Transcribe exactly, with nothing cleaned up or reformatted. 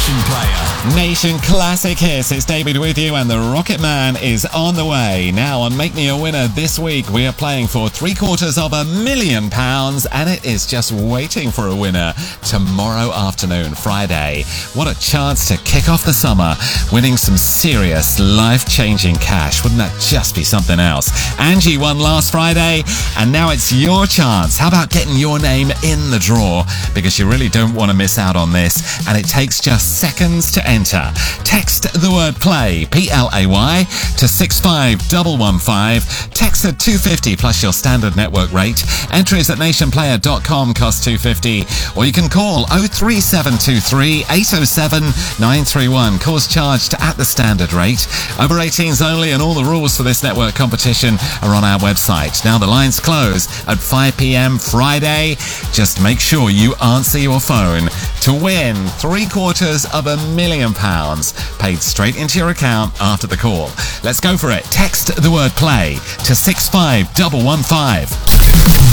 Nation Player. Nation Classic Hits. It's David with you, and the Rocket Man is on the way. Now on Make Me a Winner this week, we are playing for three quarters of a million pounds, and it is just waiting for a winner tomorrow afternoon, Friday. What a chance to kick off the summer, winning some serious life-changing cash. Wouldn't that just be something else? Angie won last Friday, and now it's your chance. How about getting your name in the draw? Because you really don't want to miss out on this, and it takes just seconds to enter. Text the word play, P L A Y, to six five one one five. Text at two fifty plus your standard network rate. Entries at nation player dot com cost two fifty, or you can call oh three seven two three eight oh seven nine three one. Calls charged at the standard rate. Over eighteens only, and all the rules for this network competition are on our website. Now the lines close at five p.m. Friday. Just make sure you answer your phone to win three quarters of a million pounds paid straight into your account after the call. Let's go for it. Text the word play to six five one one five.